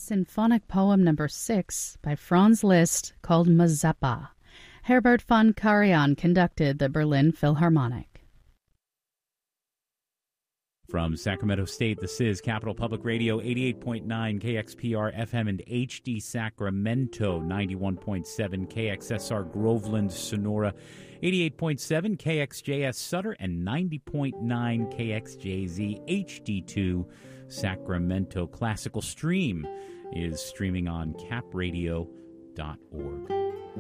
Symphonic Poem Number 6 by Franz Liszt called Mazeppa. Herbert von Karajan conducted the Berlin Philharmonic. From Sacramento State, this is Capital Public Radio, 88.9 KXPR FM and HD Sacramento, 91.7 KXSR Groveland, Sonora, 88.7 KXJS Sutter, and 90.9 KXJZ HD2 Sacramento. Classical Stream is streaming on capradio.org.